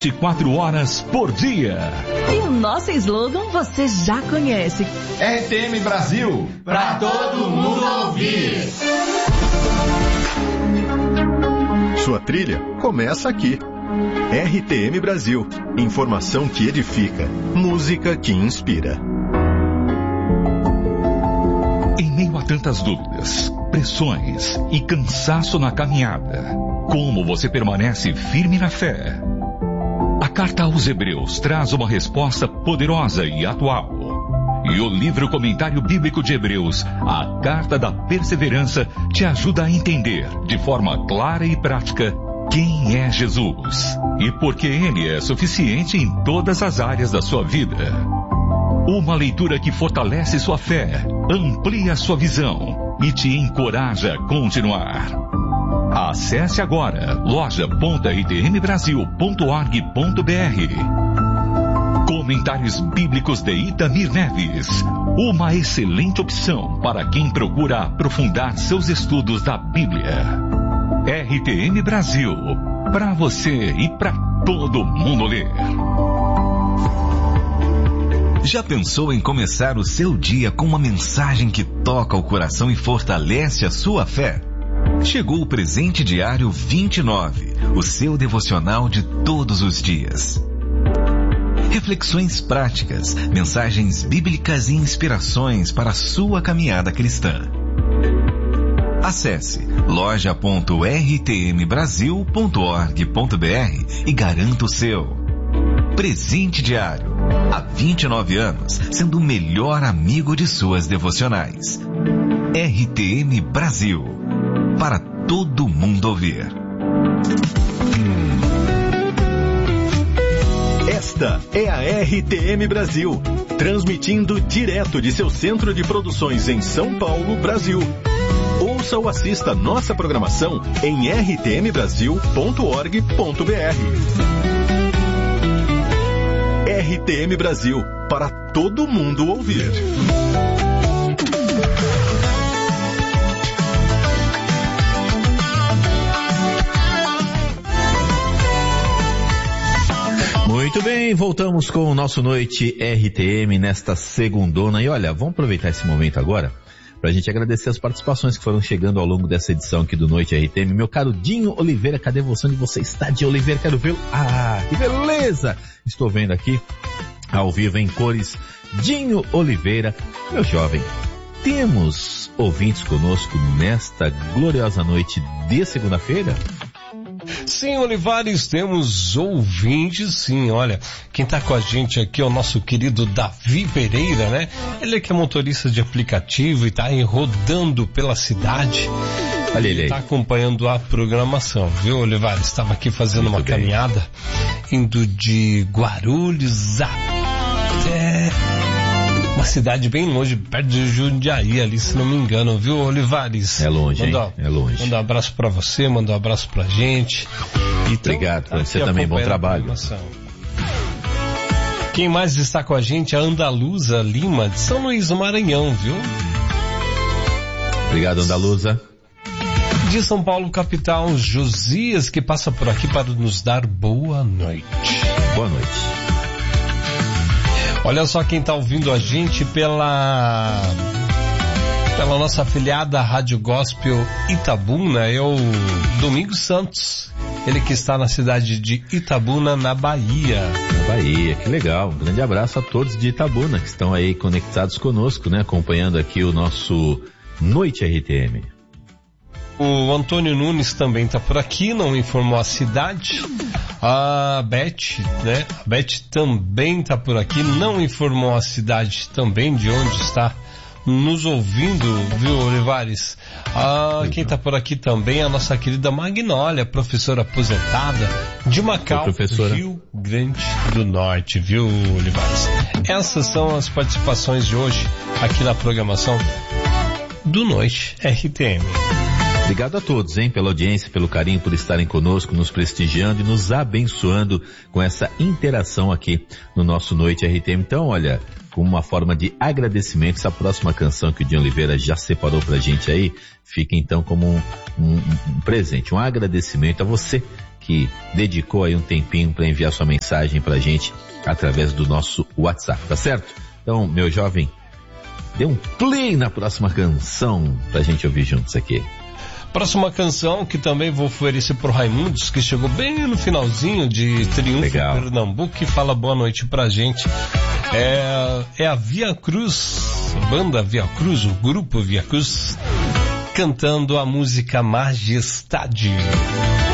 24 horas por dia. E o nosso slogan você já conhece. RTM Brasil, pra todo mundo ouvir. Sua trilha começa aqui. RTM Brasil, informação que edifica, música que inspira. Em meio a tantas dúvidas, pressões e cansaço na caminhada, como você permanece firme na fé? A carta aos Hebreus traz uma resposta poderosa e atual. E o livro Comentário Bíblico de Hebreus, a Carta da Perseverança, te ajuda a entender, de forma clara e prática, quem é Jesus e por que Ele é suficiente em todas as áreas da sua vida. Uma leitura que fortalece sua fé, amplia sua visão e te encoraja a continuar. Acesse agora loja.rtmbrasil.org.br. Comentários Bíblicos de Itamir Neves. Uma excelente opção para quem procura aprofundar seus estudos da Bíblia. RTM Brasil. Para você e para todo mundo ler. Já pensou em começar o seu dia com uma mensagem que toca o coração e fortalece a sua fé? Chegou o Presente Diário 29, o seu devocional de todos os dias. Reflexões práticas, mensagens bíblicas e inspirações para a sua caminhada cristã. Acesse loja.rtmbrasil.org.br e garanta o seu. Presente Diário, há 29 anos, sendo o melhor amigo de suas devocionais. RTM Brasil, para todo mundo ouvir. Esta é a RTM Brasil, transmitindo direto de seu centro de produções em São Paulo, Brasil. Ouça ou assista nossa programação em rtmbrasil.org.br. RTM Brasil, para todo mundo ouvir. Muito bem, voltamos com o nosso Noite RTM nesta segundona. E olha, vamos aproveitar esse momento agora para a gente agradecer as participações que foram chegando ao longo dessa edição aqui do Noite RTM. Meu caro Dinho Oliveira, cadê você? Onde você está, Dinho Oliveira? Quero vê-lo. Ah, que beleza! Estou vendo aqui, ao vivo em cores, Dinho Oliveira. Meu jovem, temos ouvintes conosco nesta gloriosa noite de segunda-feira? Sim, Olivares, temos ouvintes, sim, olha, quem tá com a gente aqui é o nosso querido Davi Pereira, né? Ele que é motorista de aplicativo e tá aí rodando pela cidade. Olha ele aí. Tá acompanhando a programação, viu, Olivares? Estava aqui fazendo uma caminhada, indo de Guarulhos até uma cidade bem longe, perto de Jundiaí ali, se não me engano, viu, Olivares? É longe, hein? É longe. Manda um abraço pra você, manda um abraço pra gente. Então, obrigado, pra você também, bom trabalho. Quem mais está com a gente? A Andaluza Lima, de São Luís do Maranhão, viu? Obrigado, Andaluza. De São Paulo, capital, Josias, que passa por aqui para nos dar boa noite. Boa noite. Olha só quem está ouvindo a gente pela nossa afiliada Rádio Gospel Itabuna, é o Domingos Santos. Ele que está na cidade de Itabuna, na Bahia. Na Bahia, que legal. Um grande abraço a todos de Itabuna que estão aí conectados conosco, né? Acompanhando aqui o nosso Noite RTM. O Antônio Nunes também está por aqui, não informou a cidade. A Beth, né? A Beth também está por aqui, não informou a cidade também de onde está nos ouvindo, viu, Olivares? Quem está por aqui também é a nossa querida Magnólia, professora aposentada de Macau, Rio Grande do Norte, viu, Olivares? Essas são as participações de hoje aqui na programação do Noite RTM. Obrigado a todos, hein, pela audiência, pelo carinho, por estarem conosco, nos prestigiando e nos abençoando com essa interação aqui no nosso Noite RTM. Então, olha, como uma forma de agradecimento, essa próxima canção que o Dinho Oliveira já separou pra gente aí, fica então como um presente, um agradecimento a você que dedicou aí um tempinho para enviar sua mensagem pra gente através do nosso WhatsApp, tá certo? Então, meu jovem, dê um play na próxima canção pra gente ouvir juntos aqui. Próxima canção que também vou oferecer pro Raimundos, que chegou bem no finalzinho de Triunfo Pernambuco, que fala boa noite pra gente. É a Via Cruz, a banda Via Cruz, o grupo Via Cruz, cantando a música Majestade.